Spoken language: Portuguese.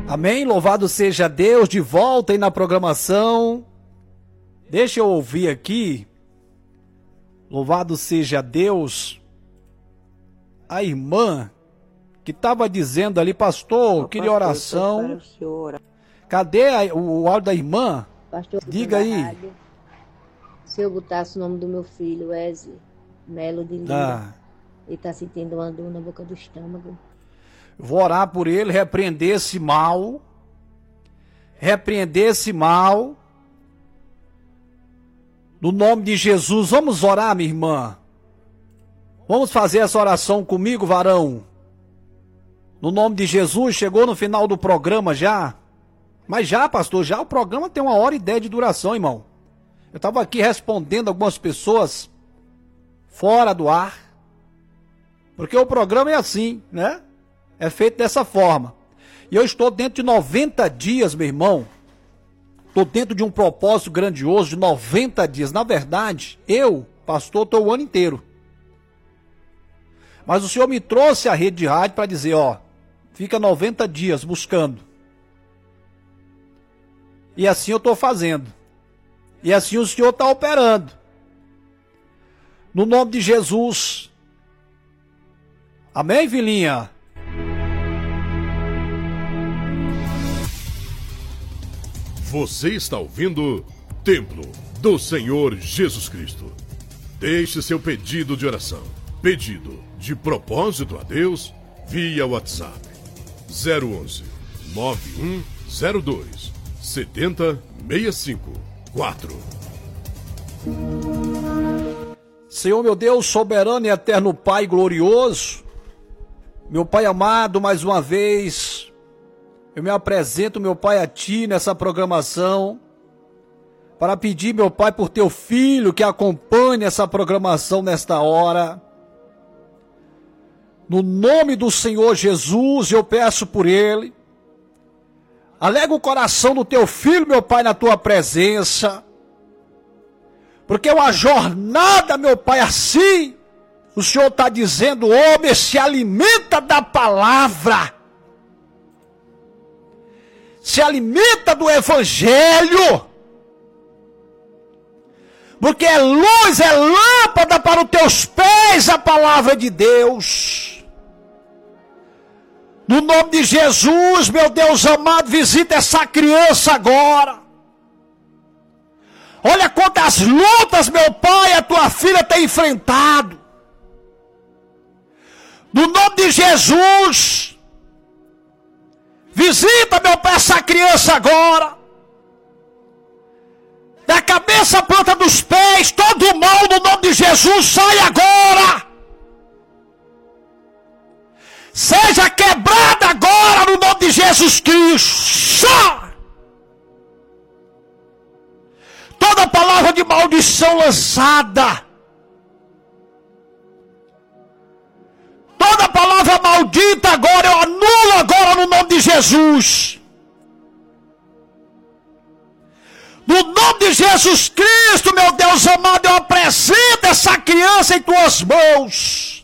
Amém? Louvado seja Deus, de volta aí na programação. Deixa eu ouvir aqui. Louvado seja Deus. A irmã que estava dizendo ali, pastor, queria oração. Cadê o áudio da irmã? Pastor, diga aí. Rádio, se eu botasse o nome do meu filho, Wesley Melo de Lira, ele está sentindo uma dor na boca do estômago. Vou orar por ele, repreender esse mal. Repreender esse mal. No nome de Jesus, vamos orar, minha irmã. Vamos fazer essa oração comigo, varão. No nome de Jesus, chegou no final do programa já. Mas já, pastor, já o programa tem 1h10 de duração, irmão. Eu estava aqui respondendo algumas pessoas fora do ar. Porque o programa é assim, né? É feito dessa forma. E eu estou dentro de 90 dias, meu irmão. Estou dentro de um propósito grandioso de 90 dias. Na verdade, eu, pastor, estou o ano inteiro. Mas o Senhor me trouxe à rede de rádio para dizer, ó, fica 90 dias buscando. E assim eu estou fazendo. E assim o Senhor está operando. No nome de Jesus. Amém, filhinha? Você está ouvindo Templo do Senhor Jesus Cristo. Deixe seu pedido de oração, pedido de propósito a Deus via WhatsApp 011 9102 7065 4. Senhor meu Deus, soberano e eterno Pai glorioso, meu Pai amado, mais uma vez, eu me apresento, meu Pai, a Ti nessa programação, para pedir, meu Pai, por Teu Filho que acompanhe essa programação nesta hora. No nome do Senhor Jesus, eu peço por Ele. Alega o coração do Teu Filho, meu Pai, na Tua presença. Porque uma jornada, meu Pai, assim, o Senhor está dizendo, homem, se alimenta da palavra. Se alimenta do Evangelho. Porque é luz, é lâmpada para os teus pés a palavra de Deus. No nome de Jesus, meu Deus amado, visita essa criança agora. Olha quantas lutas, meu Pai, a tua filha tem enfrentado. No nome de Jesus, visita, meu Pai, essa criança agora. Da cabeça à planta dos pés, todo o mal no nome de Jesus, sai agora. Seja quebrada agora no nome de Jesus Cristo. Toda palavra de maldição lançada. Toda palavra maldita agora, eu anulo agora no nome de Jesus. No nome de Jesus Cristo, meu Deus amado, eu apresento essa criança em tuas mãos.